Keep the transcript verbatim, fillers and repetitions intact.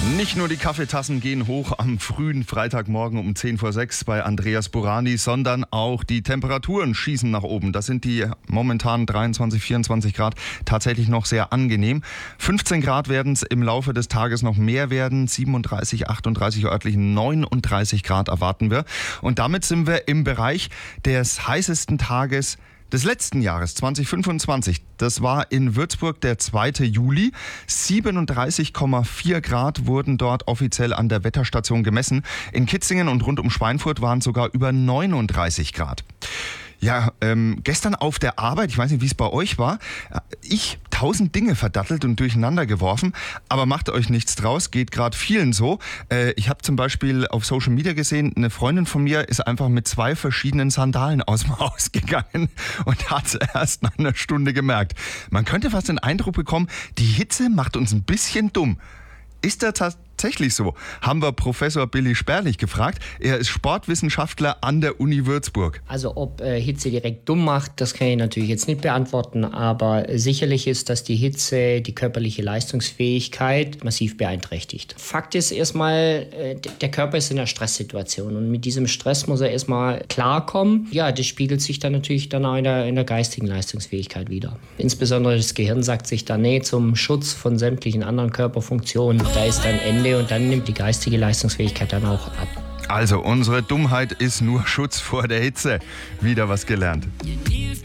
Nicht nur die Kaffeetassen gehen hoch am frühen Freitagmorgen um zehn vor sechs bei Andreas Burani, sondern auch die Temperaturen schießen nach oben. Das sind die momentan dreiundzwanzig, vierundzwanzig Grad tatsächlich noch sehr angenehm. fünfzehn Grad werden es im Laufe des Tages noch mehr werden. siebenunddreißig, achtunddreißig örtlich, neununddreißig Grad erwarten wir. Und damit sind wir im Bereich des heißesten Tages des letzten Jahres, zwanzig fünfundzwanzig. Das war in Würzburg der zweite Juli. siebenunddreißig Komma vier Grad wurden dort offiziell an der Wetterstation gemessen. In Kitzingen und rund um Schweinfurt waren sogar über neununddreißig Grad. Ja, ähm, gestern auf der Arbeit, ich weiß nicht, wie es bei euch war, ich tausend Dinge verdattelt und durcheinander geworfen, aber macht euch nichts draus, geht gerade vielen so. Äh, ich habe zum Beispiel auf Social Media gesehen, eine Freundin von mir ist einfach mit zwei verschiedenen Sandalen aus dem Haus gegangen und hat es erst nach einer Stunde gemerkt. Man könnte fast den Eindruck bekommen, die Hitze macht uns ein bisschen dumm. Ist das tatsächlich so? Haben wir Professor Billy Sperlich gefragt. Er ist Sportwissenschaftler an der Uni Würzburg. Also ob äh, Hitze direkt dumm macht, das kann ich natürlich jetzt nicht beantworten, aber sicherlich ist, dass die Hitze die körperliche Leistungsfähigkeit massiv beeinträchtigt. Fakt ist erstmal, äh, der Körper ist in einer Stresssituation und mit diesem Stress muss er erstmal klarkommen. Ja, das spiegelt sich dann natürlich dann auch in der, in der geistigen Leistungsfähigkeit wieder. Insbesondere das Gehirn sagt sich dann, nee, zum Schutz von sämtlichen anderen Körperfunktionen, da ist dann Ende und dann nimmt die geistige Leistungsfähigkeit dann auch ab. Also, unsere Dummheit ist nur Schutz vor der Hitze. Wieder was gelernt.